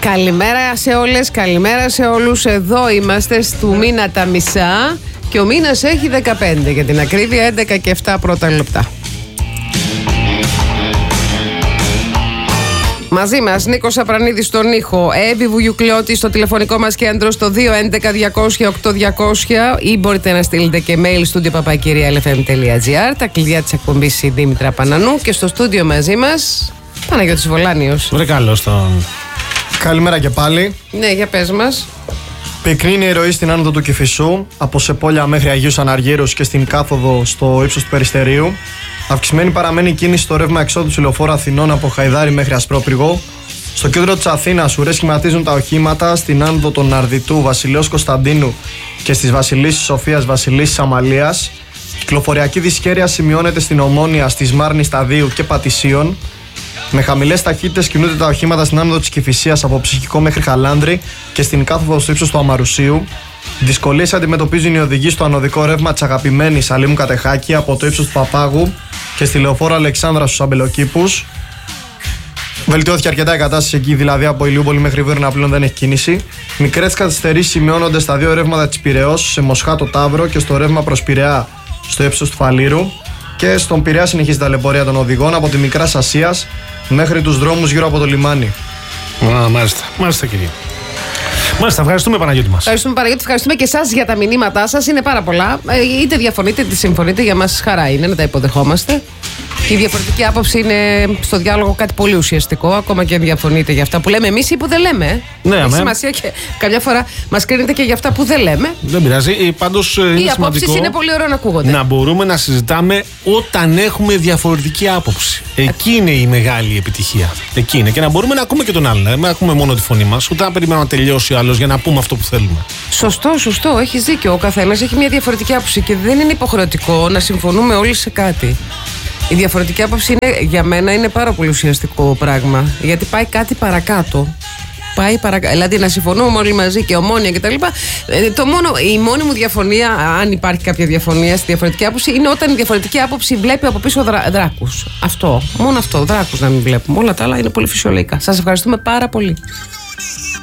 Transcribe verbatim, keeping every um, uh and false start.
Καλημέρα σε όλες, καλημέρα σε όλους. Εδώ είμαστε του μήνα τα μισά και ο μήνας έχει δεκαπέντε, για την ακρίβεια έντεκα και επτά πρώτα λεπτά. Μαζί μας Νίκος Απρανίδης στον ήχο, Εύη Βουγιουκλιώτη στο τηλεφωνικό μας κέντρο στο δύο έντεκα διακόσια οκτώ διακόσια, ή μπορείτε να στείλετε και mail studio παπακυρία ελ εφ εμ τελεία τζι άρ. Τα κλειδιά της εκπομπής η Δήμητρα Πανανού και στο στούντιο μαζί μας Παναγιώτης Βολάνιος. Βρε καλώς τον. Καλημέρα και πάλι. Ναι, για πες μας. Πυκνή είναι η ροή στην άνοδο του Κηφισού, από Σεπόλια μέχρι Αγίους Αναργύρους και στην κάθοδο στο ύψος του Περιστερίου. Αυξημένη παραμένει η κίνηση στο ρεύμα εξόδου του λεωφόρου Αθηνών από Χαϊδάρη μέχρι Ασπρόπυργο. Στο κέντρο της Αθήνας ουρές σχηματίζουν τα οχήματα στην άνοδο των Ναρδιτού, Βασιλέως Κωνσταντίνου και στις Βασιλίσσης Σοφίας, Βασιλίσσης Αμαλίας. Κυκλοφοριακή δυσχέρεια σημειώνεται στην Ομόνια, στη Σμάρνη Σταδίου και Πατησίων. Με χαμηλές ταχύτητες κινούνται τα οχήματα στην άνοδο της Κηφισίας από Ψυχικό μέχρι Χαλάνδρη και στην κάθοδο στο ύψος του Αμαρουσίου. Δυσκολίες αντιμετωπίζουν οι οδηγοί στο ανωδικό ρεύμα της αγαπημένης Αλήμου Κατεχάκη από το ύψος του Παπάγου και στη λεωφόρο Αλεξάνδρα στους Αμπελοκήπους. Βελτιώθηκε αρκετά η κατάσταση εκεί, δηλαδή από Ηλιούπολη μέχρι Βίρνα πλέον δεν έχει κίνηση. Μικρές καθυστερήσεις σημειώνονται στα δύο ρεύματα της Πειραιώς, σε Μοσχάτο Ταύρο και στο ρεύμα προς Πειραιά στο ύψος του Φαλήρου. Και στον Πειραιά συνεχίζει τα ταλαιπωρία των οδηγών από τη Μικράς Ασίας μέχρι τους δρόμους γύρω από το λιμάνι. Α, μάλιστα, μάλιστα κύριε. Μάλιστα, ευχαριστούμε Παναγιώτη μας. Ευχαριστούμε Παναγιώτη, ευχαριστούμε και εσάς για τα μηνύματά σας. Είναι πάρα πολλά. Ε, είτε διαφωνείτε είτε συμφωνείτε, για μας χαρά είναι να τα υποδεχόμαστε. Και η διαφορετική άποψη είναι στο διάλογο κάτι πολύ ουσιαστικό, ακόμα και αν διαφωνείτε για αυτά που λέμε εμείς ή που δεν λέμε. Ναι, έχει αμέ. σημασία και καμιά φορά μας κρίνετε και για αυτά που δεν λέμε. Δεν πειράζει. Πάντως είναι Οι απόψεις σημαντικό είναι πολύ ωραίο να ακούγονται. να μπορούμε να συζητάμε όταν έχουμε διαφορετική άποψη. Εκεί είναι η μεγάλη επιτυχία. Εκεί είναι. Και να μπορούμε να ακούμε και τον άλλον. Να μην ακούμε μόνο τη φωνή μας, ούτε να περιμένουμε να τελειώσει ο άλλος για να πούμε αυτό που θέλουμε. Σωστό, σωστό. Έχεις δίκιο. Ο καθένας έχει μια διαφορετική άποψη και δεν είναι υποχρεωτικό να συμφωνούμε όλοι σε κάτι. Η διαφορετική άποψη είναι, για μένα είναι πάρα πολύ ουσιαστικό πράγμα. Γιατί πάει κάτι παρακάτω. Πάει παρακα... Δηλαδή να συμφωνούμε όλοι μαζί και ομόνοια κτλ. Το μόνο, η μόνη μου διαφωνία, αν υπάρχει κάποια διαφωνία στη διαφορετική άποψη, είναι όταν η διαφορετική άποψη βλέπει από πίσω δρά... δράκους. Αυτό. Μόνο αυτό. Δράκους να μην βλέπουμε. Όλα τα άλλα είναι πολύ φυσιολογικά. Σας ευχαριστούμε πάρα πολύ.